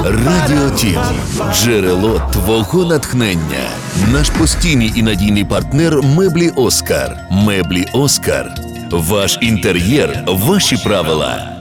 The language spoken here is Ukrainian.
Радіо Тім – джерело твого натхнення. Наш постійний і надійний партнер меблі Оскар. Меблі Оскар. Ваш інтер'єр – ваші правила.